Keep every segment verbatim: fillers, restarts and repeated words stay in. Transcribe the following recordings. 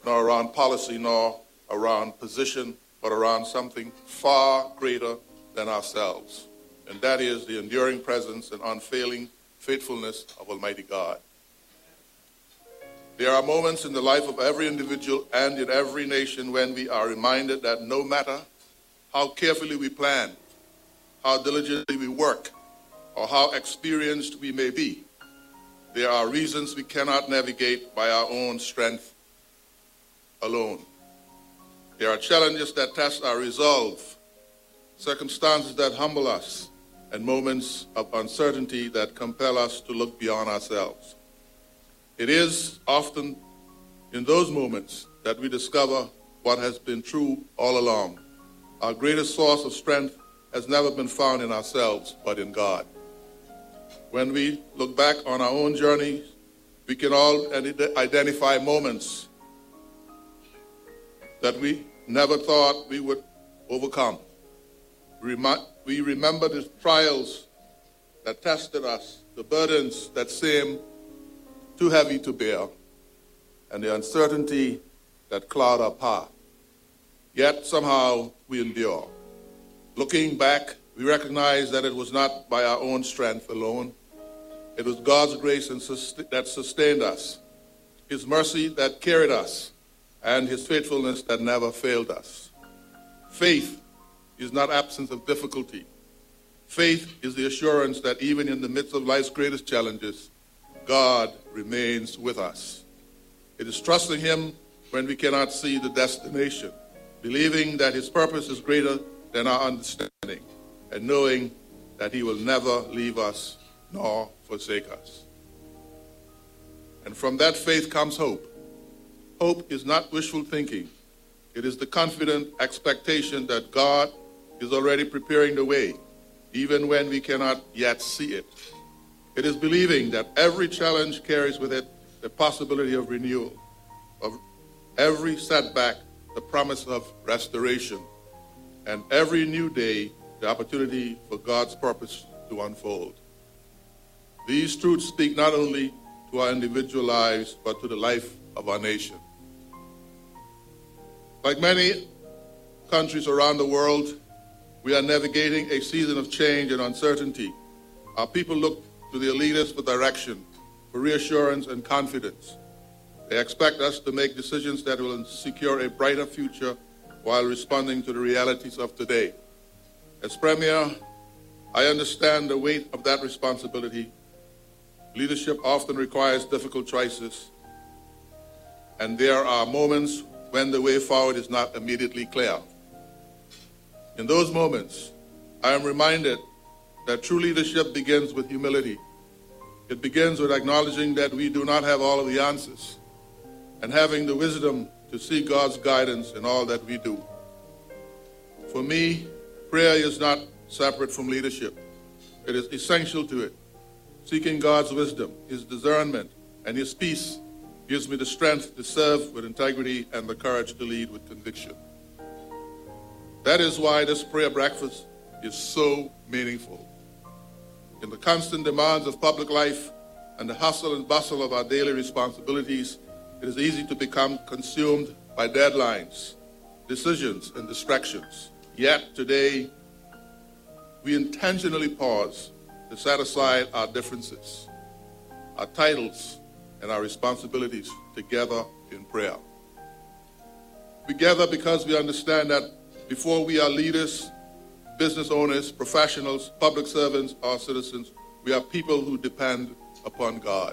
nor around policy, nor around position, but around something far greater than ourselves. And that is the enduring presence and unfailing faithfulness of Almighty God. There are moments in the life of every individual and in every nation when we are reminded that no matter how carefully we plan, how diligently we work, or how experienced we may be, there are reasons we cannot navigate by our own strength alone. There are challenges that test our resolve, circumstances that humble us, and moments of uncertainty that compel us to look beyond ourselves. It is often in those moments that we discover what has been true all along. Our greatest source of strength has never been found in ourselves, but in God. When we look back on our own journey, we can all identify moments that we never thought we would overcome. We remember the trials that tested us, the burdens that seemed too heavy to bear, and the uncertainty that cloud our path. Yet somehow we endure. Looking back, we recognize that it was not by our own strength alone. It was God's grace that sustained us, His mercy that carried us, and His faithfulness that never failed us. Faith is not absence of difficulty. Faith is the assurance that even in the midst of life's greatest challenges, God remains with us. It is trusting Him when we cannot see the destination, believing that His purpose is greater than our understanding, and knowing that He will never leave us nor forsake us. And from that faith comes hope. Hope is not wishful thinking. It is the confident expectation that God is already preparing the way, even when we cannot yet see it. It is believing that every challenge carries with it the possibility of renewal, of every setback the promise of restoration, and every new day the opportunity for God's purpose to unfold. These truths speak not only to our individual lives, but to the life of our nation. Like many countries around the world, we are navigating a season of change and uncertainty. Our people look to their leaders for direction, for reassurance and confidence. They expect us to make decisions that will secure a brighter future while responding to the realities of today. As Premier, I understand the weight of that responsibility. Leadership often requires difficult choices, and there are moments when the way forward is not immediately clear. In those moments, I am reminded that true leadership begins with humility. It begins with acknowledging that we do not have all of the answers, and having the wisdom to seek God's guidance in all that we do. For me, prayer is not separate from leadership. It is essential to it. Seeking God's wisdom, His discernment, and His peace gives me the strength to serve with integrity and the courage to lead with conviction. That is why this prayer breakfast is so meaningful. In the constant demands of public life and the hustle and bustle of our daily responsibilities, it is easy to become consumed by deadlines, decisions, and distractions. Yet today, we intentionally pause to set aside our differences, our titles, and our responsibilities together in prayer. We gather because we understand that before we are leaders, business owners, professionals, public servants, or citizens, we are people who depend upon God.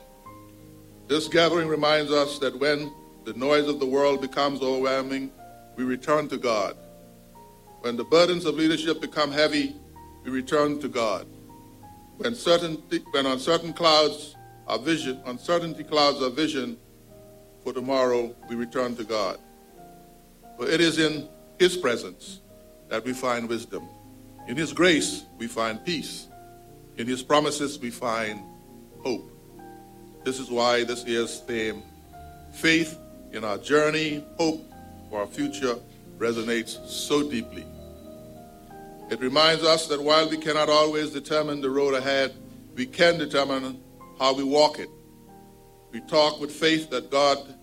This gathering reminds us that when the noise of the world becomes overwhelming, we return to God. When the burdens of leadership become heavy, we return to God. When certainty, when uncertain clouds our vision, uncertainty clouds our vision for tomorrow, we return to God. For it is in His presence that we find wisdom. In His grace, we find peace. In His promises, we find hope. This is why this year's theme, Faith in Our Journey, Hope for Our Future, resonates so deeply. It reminds us that while we cannot always determine the road ahead, we can determine how we walk it. We talk with faith that God